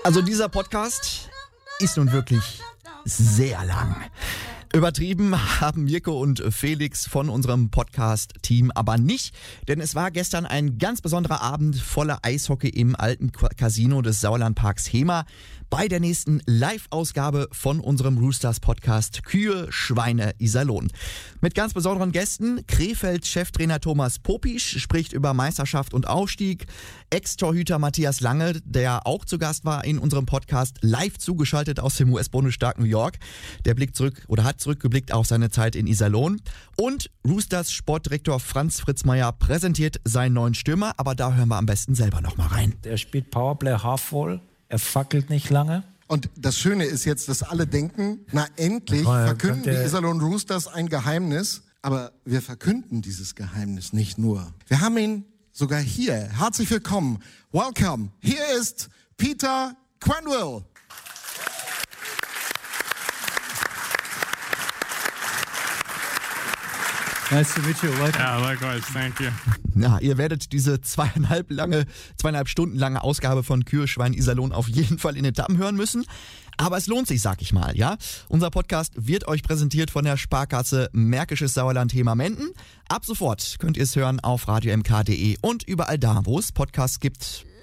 Also dieser Podcast ist nun wirklich sehr lang. Übertrieben haben Mirko und Felix von unserem Podcast-Team aber nicht, denn es war gestern ein ganz besonderer Abend voller Eishockey im alten Casino des Sauerlandparks Hemer bei der nächsten Live-Ausgabe von unserem Roosters-Podcast Kühe, Schweine, Iserlohn. Mit ganz besonderen Gästen: Krefeld-Cheftrainer Thomas Popisch spricht über Meisterschaft und Aufstieg, Ex-Torhüter Matthias Lange, der auch zu Gast war in unserem Podcast, live zugeschaltet aus dem US-Bundesstaat New York. Der blickt zurück oder hat zurückgeblickt auf seine Zeit in Iserlohn. Und Roosters Sportdirektor Franz Fritzmeier präsentiert seinen neuen Stürmer, aber da hören wir am besten selber noch mal rein. Der spielt Powerplay half-voll, er fackelt nicht lange. Und das Schöne ist jetzt, dass alle denken, na endlich verkünden die Iserlohn Roosters ein Geheimnis. Aber wir verkünden dieses Geheimnis nicht nur. Wir haben ihn sogar hier. Herzlich willkommen. Welcome. Hier ist Peter Quenneville. Nice to meet you. Welcome. Yeah, likewise. Thank you. Ja, ihr werdet diese zweieinhalb Stunden lange Ausgabe von Kühe, Schwein, Iserlohn auf jeden Fall in Etappen hören müssen. Aber es lohnt sich, sag ich mal, ja. Unser Podcast wird euch präsentiert von der Sparkasse Märkisches Sauerland Hemer-Menden. Ab sofort könnt ihr es hören auf radiomk.de und überall da, wo es Podcasts gibt.